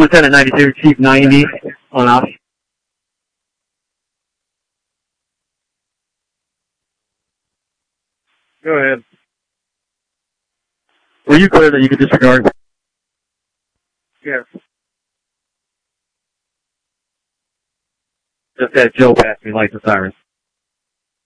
Lieutenant 92, Chief 90 on off. Go ahead. Were you clear that you could disregard? Yes. Just had Joe pass me like the siren.